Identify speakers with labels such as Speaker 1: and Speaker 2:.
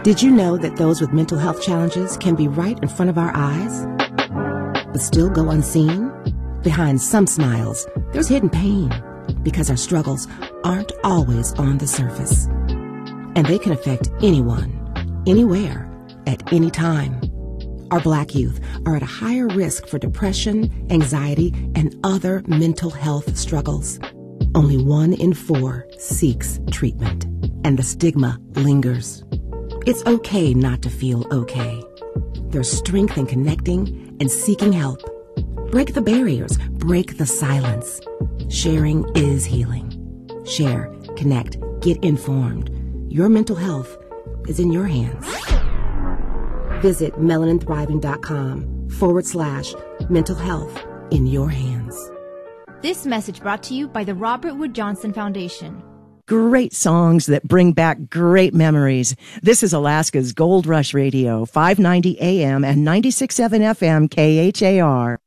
Speaker 1: Did you know that those with mental health challenges can be right in front of our eyes, but still go unseen? Behind some smiles, there's hidden pain, because our struggles aren't always on the surface. And they can affect anyone, anywhere, at any time. Our Black youth are at a higher risk for depression, anxiety, and other mental health struggles. Only 1 in 4 seeks treatment, and the stigma lingers. It's okay not to feel okay. There's strength in connecting and seeking help. Break the barriers, break the silence. Sharing is healing. Share, connect, get informed. Your mental health is in your hands. Visit melaninThriving.com/mental health in your hands.
Speaker 2: This message brought to you by the Robert Wood Johnson Foundation.
Speaker 3: Great songs that bring back great memories. This is Alaska's Gold Rush Radio, 590 AM and 96.7 FM KHAR.